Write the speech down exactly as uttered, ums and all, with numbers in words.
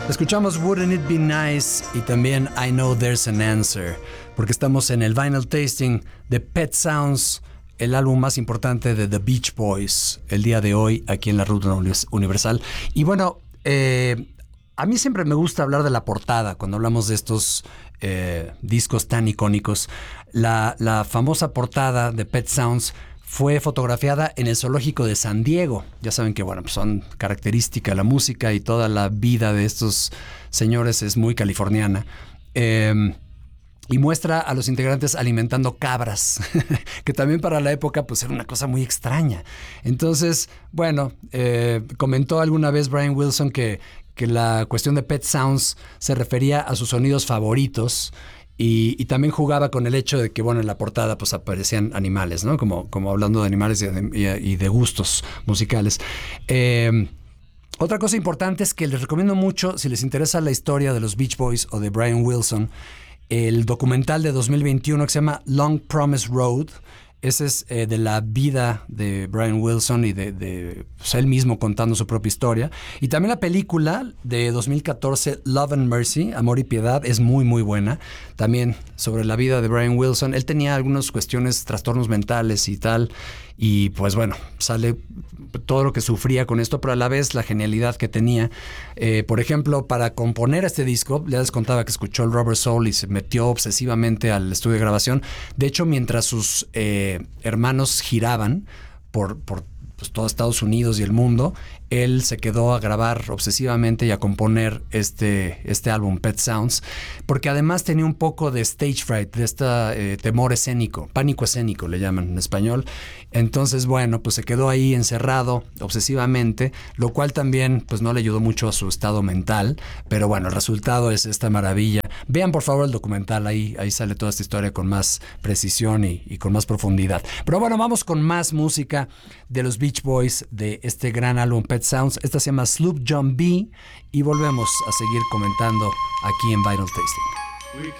Escuchamos Wouldn't It Be Nice y también I Know There's an Answer, porque estamos en el Vinyl Tasting de Pet Sounds, el álbum más importante de The Beach Boys, el día de hoy aquí en la Ruta Universal. Y bueno, eh, a mí siempre me gusta hablar de la portada cuando hablamos de estos eh, discos tan icónicos. La, la famosa portada de Pet Sounds fue fotografiada en el Zoológico de San Diego. Ya saben que, bueno, pues son característica la música y toda la vida de estos señores es muy californiana. Eh, y muestra a los integrantes alimentando cabras, que también para la época pues era una cosa muy extraña. Entonces, bueno, eh, comentó alguna vez Brian Wilson que, que la cuestión de Pet Sounds se refería a sus sonidos favoritos. Y, y también jugaba con el hecho de que, bueno, en la portada pues aparecían animales, ¿no? Como, como hablando de animales y de, y de gustos musicales. Eh, otra cosa importante es que les recomiendo mucho, si les interesa la historia de los Beach Boys o de Brian Wilson, el documental de dos mil veintiuno que se llama Long Promised Road. Ese es eh, de la vida de Brian Wilson y de, de pues, él mismo contando su propia historia. Y también la película de dos mil catorce, Love and Mercy, Amor y Piedad, es muy, muy buena. También sobre la vida de Brian Wilson. Él tenía algunas cuestiones, trastornos mentales y tal. Y pues bueno, sale todo lo que sufría con esto, pero a la vez la genialidad que tenía. Eh, por ejemplo, para componer este disco, ya les contaba que escuchó el Rubber Soul y se metió obsesivamente al estudio de grabación. De hecho, mientras sus eh, hermanos giraban por, por pues, todo Estados Unidos y el mundo, él se quedó a grabar obsesivamente y a componer este, este álbum, Pet Sounds, porque además tenía un poco de stage fright, de este eh, temor escénico, pánico escénico le llaman en español. Entonces, bueno, pues se quedó ahí encerrado obsesivamente, lo cual también pues no le ayudó mucho a su estado mental, pero bueno, el resultado es esta maravilla. Vean por favor el documental, ahí, ahí sale toda esta historia con más precisión y, y con más profundidad. Pero bueno, vamos con más música de los Beach Boys, de este gran álbum Pet Sounds. Esta se llama Sloop John B. y volvemos a seguir comentando aquí en Vinyl Tasting.